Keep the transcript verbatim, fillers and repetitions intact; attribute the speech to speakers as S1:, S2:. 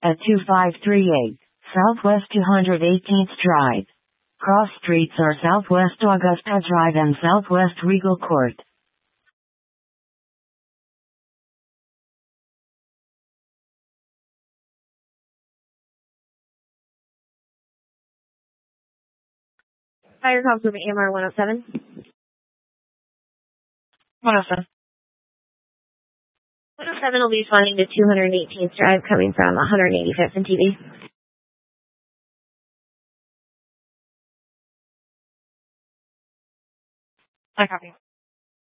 S1: at two five three eight, Southwest two hundred eighteenth Drive. Cross streets are Southwest Augusta Drive and Southwest Regal Court.
S2: Fire call from A M R one oh seven.
S3: one oh seven.
S2: one oh seven will be responding to two hundred eighteenth Drive coming from one hundred eighty-fifth and T V.
S3: I copy.